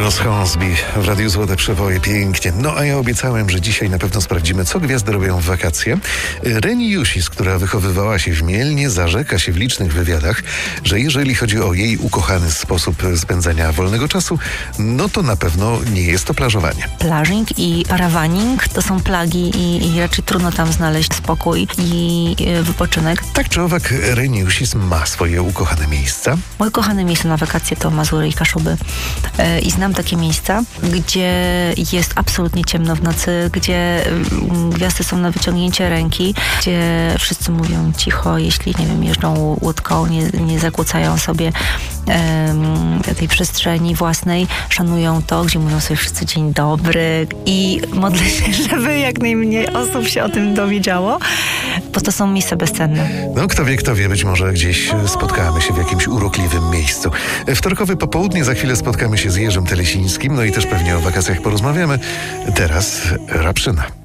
Carlos Hornsby w Radiu Złote Przeboje. Pięknie. No a ja obiecałem, że dzisiaj na pewno sprawdzimy, co gwiazdy robią w wakacje. Reni Jusis, która wychowywała się w Mielnie, zarzeka się w licznych wywiadach, że jeżeli chodzi o jej ukochany sposób spędzania wolnego czasu, no to na pewno nie jest to plażowanie. Plażing i parawaning to są plagi i raczej trudno tam znaleźć spokój i wypoczynek. Tak czy owak, Reni Jusis ma swoje ukochane miejsca. Moje kochane miejsce na wakacje to Mazury i Kaszuby. I znam takie miejsca, gdzie jest absolutnie ciemno w nocy, gdzie gwiazdy są na wyciągnięcie ręki, gdzie wszyscy mówią cicho, jeśli, nie wiem, jeżdżą łódką, nie zakłócają sobie tej przestrzeni własnej, szanują to, gdzie mówią sobie wszyscy dzień dobry i modlę się, żeby jak najmniej osób się o tym dowiedziało, bo to są miejsca bezcenne. No kto wie, być może gdzieś spotkamy się w jakimś urokliwym miejscu. Wtorkowe popołudnie, za chwilę spotkamy się z Jerzym Telesińskim, no i też pewnie o wakacjach porozmawiamy. Teraz Rapszyna.